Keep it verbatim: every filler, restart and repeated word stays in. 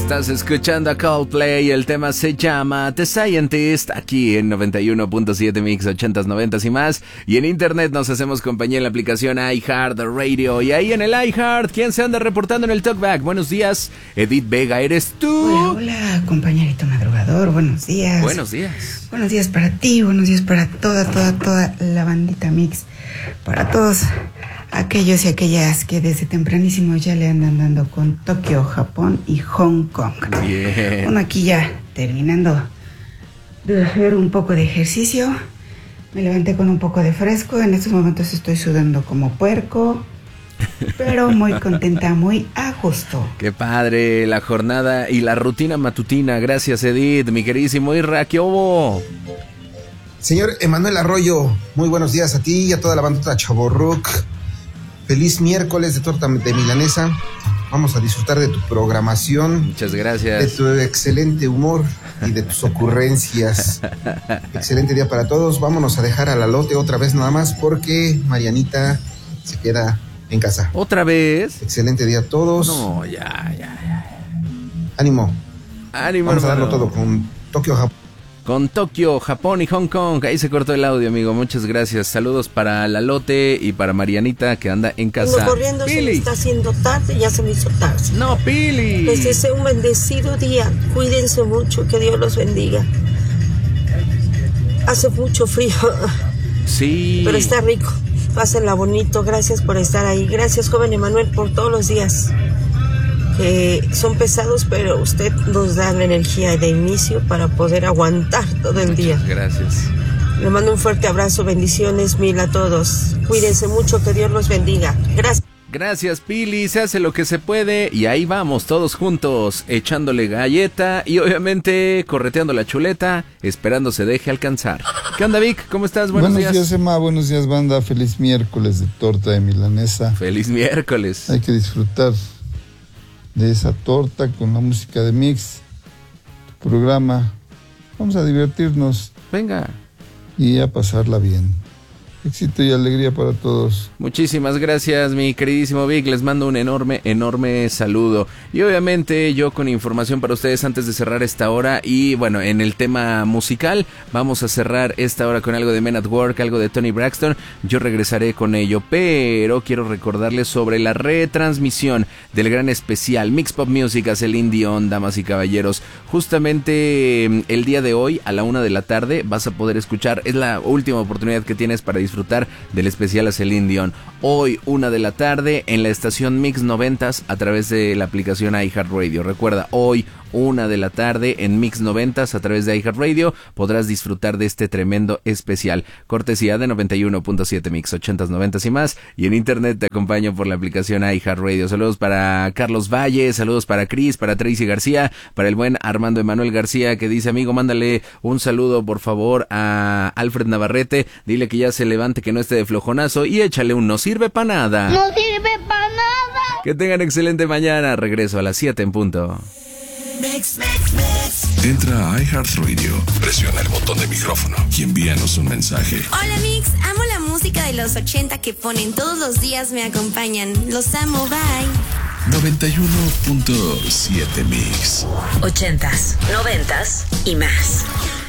Estás escuchando a Coldplay, el tema se llama The Scientist, aquí en noventa y uno punto siete Mix, ochentas, noventas y más. Y en internet nos hacemos compañía en la aplicación iHeartRadio. Y ahí en el iHeart, ¿quién se anda reportando en el Talkback? Buenos días, Edith Vega, ¿eres tú? Hola, hola, compañerito madrugador, buenos días. Buenos días. Buenos días para ti, buenos días para toda, toda, toda la bandita Mix. Para todos aquellos y aquellas que desde tempranísimo ya le andan dando con Tokio, Japón y Hong Kong. Bien. Bueno, aquí ya terminando de hacer un poco de ejercicio. Me levanté con un poco de fresco. En estos momentos estoy sudando como puerco, pero muy contenta, muy a gusto. Qué padre la jornada y la rutina matutina. Gracias, Edith, mi queridísimo Irra, ¿qué hubo? Señor Emanuel Arroyo, muy buenos días a ti y a toda la bandota Chavorruc. Feliz miércoles de torta de milanesa. Vamos a disfrutar de tu programación. Muchas gracias. De tu excelente humor y de tus ocurrencias. Excelente día para todos. Vámonos a dejar a la lote otra vez nada más porque Marianita se queda en casa. ¿Otra vez? Excelente día a todos. No, ya, ya, ya. Ánimo. Ánimo, Vamos hermano. a darlo todo con Tokio, Japón. Con Tokio, Japón y Hong Kong. Ahí se cortó el audio, amigo. Muchas gracias. Saludos para Lalote y para Marianita, que anda en casa. Vengo corriendo, Pili. Se me está haciendo tarde, ya se me hizo tarde. No, Pili. Les deseo un bendecido día. Cuídense mucho, que Dios los bendiga. Hace mucho frío. Sí. Pero está rico. Pásenla bonito. Gracias por estar ahí. Gracias, joven Emanuel, por todos los días. Que son pesados, pero usted nos da la energía de inicio para poder aguantar todo el día. Muchas gracias. Le mando un fuerte abrazo, bendiciones mil a todos. Cuídense mucho, que Dios los bendiga. Gracias. Gracias, Pili, se hace lo que se puede y ahí vamos todos juntos, echándole galleta y obviamente correteando la chuleta, esperando se deje alcanzar. ¿Qué onda, Vic? ¿Cómo estás? Buenos, buenos días. días, Emma. Buenos días, banda. Feliz miércoles de torta de milanesa. Feliz miércoles. Hay que disfrutar de esa torta con la música de Mix, tu programa. Vamos a divertirnos. Venga. Y a pasarla bien. Éxito y alegría para todos. Muchísimas gracias, mi queridísimo Vic. Les mando un enorme, enorme saludo. Y obviamente yo con información para ustedes antes de cerrar esta hora. Y bueno, en el tema musical vamos a cerrar esta hora con algo de Men at Work, algo de Tony Braxton. Yo regresaré con ello, pero quiero recordarles sobre la retransmisión del gran especial Mix Pop Music a Celine Dion, damas y caballeros. Justamente el día de hoy a la una de la tarde vas a poder escuchar. Es la última oportunidad que tienes para disfrutar disfrutar del especial a Celine Dion. Hoy, una de la tarde, en la estación Mix noventas a través de la aplicación iHeartRadio. Recuerda, hoy, una de la tarde, en Mix noventas a través de iHeartRadio, podrás disfrutar de este tremendo especial. Cortesía de noventa y uno punto siete Mix, ochentas, noventas y más. Y en internet te acompaño por la aplicación iHeartRadio. Saludos para Carlos Valle, saludos para Cris, para Tracy García, para el buen Armando Emanuel García, que dice, amigo, mándale un saludo, por favor, a Alfred Navarrete. Dile que ya se levante, que no esté de flojonazo y échale un no sirve pa' nada. ¡No sirve pa' nada! Que tengan excelente mañana. Regreso a las siete en punto. Mix, mix, mix. Entra a iHeartRadio, presiona el botón de micrófono y envíanos un mensaje. Hola, Mix, amo la música de los ochenta que ponen todos los días, me acompañan. Los amo, bye. noventa y uno punto siete Mix. Ochentas, noventas y más.